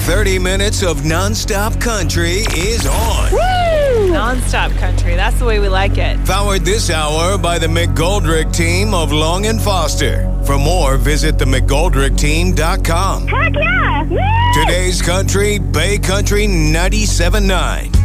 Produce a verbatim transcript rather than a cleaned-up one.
thirty minutes of nonstop country is on. Woo! Nonstop country. That's the way we like it. Powered this hour by the McGoldrick team of Long and Foster. For more, visit the mc goldrick team dot com. Heck yeah! Woo! Today's country, Bay Country ninety-seven point nine.